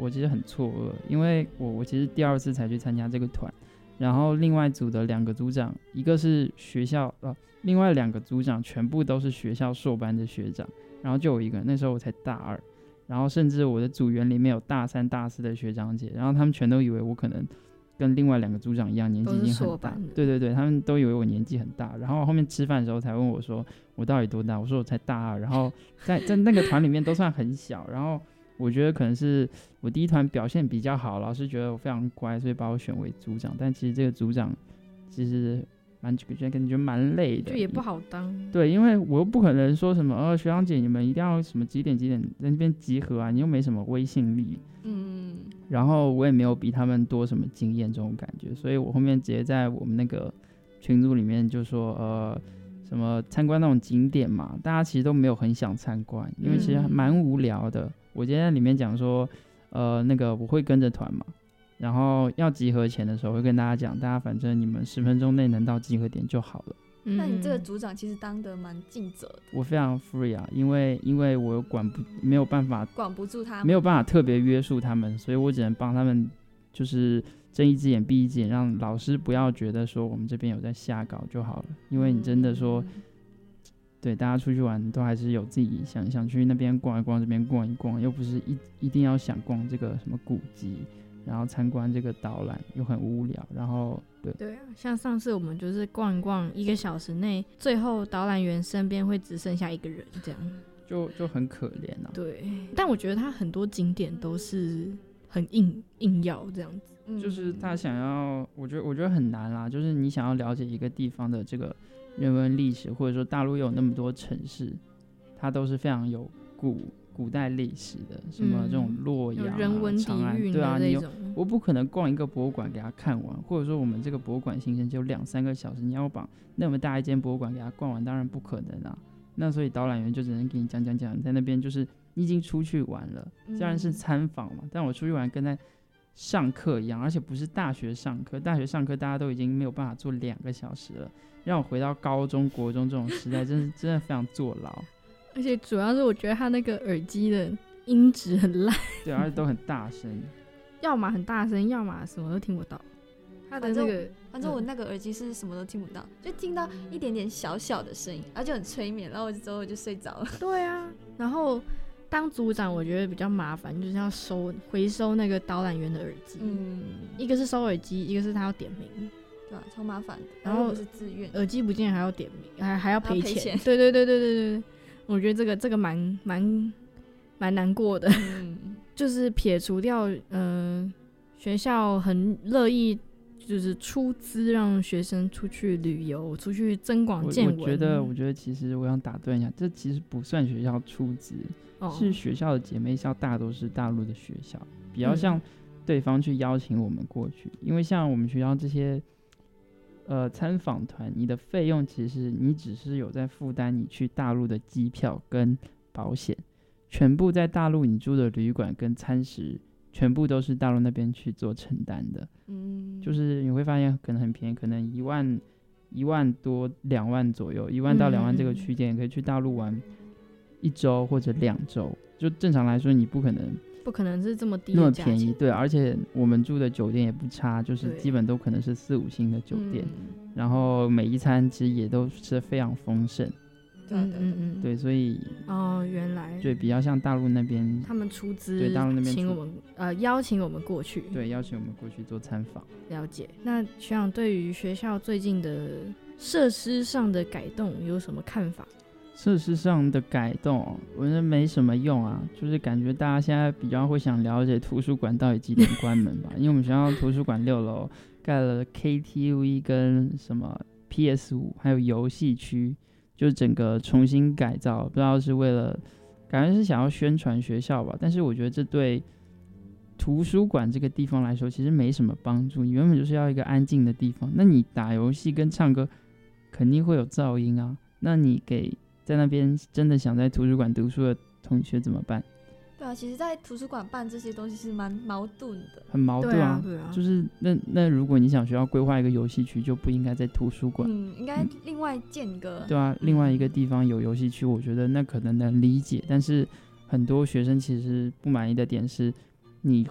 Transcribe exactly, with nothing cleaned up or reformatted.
我其实很错愕，因为我我其实第二次才去参加这个团，然后另外组的两个组长，一个是学校呃，另外两个组长全部都是学校硕班的学长，然后就有一个，那时候我才大二，然后甚至我的组员里面有大三大四的学长姐，然后他们全都以为我可能跟另外两个组长一样年纪已经很大，对对对，他们都以为我年纪很大，然后后面吃饭的时候才问我说我到底多大，我说我才大二，然后在在那个团里面都算很小，然后我觉得可能是我第一团表现比较好，老师觉得我非常乖，所以把我选为组长，但其实这个组长其实蛮感觉蛮累的， 就也不好当。 对，因为我又不可能说什么呃学长姐你们一定要什么几点几点在那边集合啊，你又没什么威信力，嗯，然后我也没有比他们多什么经验这种感觉，所以我后面直接在我们那个群组里面就说呃什么参观那种景点嘛，大家其实都没有很想参观，因为其实蛮无聊的。嗯、我今天在里面讲说呃那个我会跟着团嘛。然后要集合前的时候会跟大家讲，大家反正你们十分钟内能到集合点就好了。 嗯、那你这个组长其实当得蛮尽责的。 我非常 free 啊，因为因为我管不没有办法管不住他们， 没有办法特别约束他们，所以我只能帮他们就是睁一只眼闭一只眼，让老师不要觉得说我们这边有在瞎搞就好了。因为你真的说，嗯、对大家出去玩都还是有自己想想去那边逛一逛，这边逛一逛，又不是一一定要想逛这个什么古迹。然后参观这个导览又很无聊，然后对对啊，像上次我们就是逛一逛一个小时内，最后导览员身边会只剩下一个人，这样就就很可怜啊。 对，但我觉得他很多景点都是很硬硬要这样子， 就是他想要，我觉得我觉得很难啦，就是你想要了解一个地方的这个人文历史，或者说大陆有那么多城市，它都是非常有古。古代历史的什么这种洛阳、啊、 人文底蕴的那种， 对啊，我不可能逛一个博物馆给他看完，或者说我们这个博物馆行程只有两三个小时，你要把那么大一间博物馆给他逛完，当然不可能啊。那所以导览员就只能给你讲讲讲，在那边就是你已经出去玩了，虽然是参访嘛，嗯、但我出去玩跟在上课一样，而且不是大学上课，大学上课大家都已经没有办法做两个小时了，让我回到高中、国中这种时代，真是真的非常坐牢。 而且主要是我觉得他那个耳机的音质很烂， 对，而且都很大声， 要么很大声，要么什么都听不到。他的那个， 反正我那个耳机是什么都听不到，嗯、就听到一点点小小的声音，然后就很催眠，然后我之后我就睡着了。 对啊，然后当组长我觉得比较麻烦，就是要收回收那个导览员的耳机，嗯，一个是收耳机，一个是他要点名。 对啊，超麻烦的， 然后不是自愿， 耳机不见还要点名，还还要赔钱。 钱对对对对对对。我觉得这个这个蛮蛮蛮难过的，嗯、就是撇除掉，嗯、呃，学校很乐意就是出资让学生出去旅游，出去增广见闻。 我, 我觉得，我觉得其实我想打断一下，这其实不算学校出资，哦、是学校的姐妹校大都是大陆的学校，比较像对方去邀请我们过去，嗯、因为像我们学校这些。呃，参访团，你的费用其实你只是有在负担你去大陆的机票跟保险，全部在大陆你住的旅馆跟餐食，全部都是大陆那边去做承担的。嗯，就是你会发现可能很便宜，可能一万一万多两万左右，一万到两万这个区间，可以去大陆玩一周或者两周。就正常来说，你不可能。 不可能是这么低的那么便宜，对，而且我们住的酒店也不差，就是基本都可能是四五星的酒店，然后每一餐其实也都吃得非常丰盛， 嗯嗯嗯， 对，所以哦，原来对比较像大陆那边， 他们出资， 对大陆那边请我们呃邀请我们过去， 对，邀请我们过去做参访。 了解。那学长对于学校最近的设施上的改动有什么看法？ 设施上的改动，我觉得没什么用啊，就是感觉大家现在比较会想了解图书馆到底几点关门吧，因为我们学校图书馆六楼盖了 K T V 跟什么 P S 五，还有游戏区，就整个重新改造，不知道是为了，感觉是想要宣传学校吧，但是我觉得这对图书馆这个地方来说其实没什么帮助，你原本就是要一个安静的地方，那你打游戏跟唱歌肯定会有噪音啊，那你给在那边真的想在图书馆读书的同学怎么办？ 对啊，其实在图书馆办这些东西是蛮矛盾的， 很矛盾啊， 对啊，对啊， 就是那那如果你想学校规划一个游戏区，就不应该在图书馆， 嗯，应该另外建一个， 嗯、对啊，另外一个地方有游戏区，我觉得那可能能理解，但是很多学生其实不满意的点是，你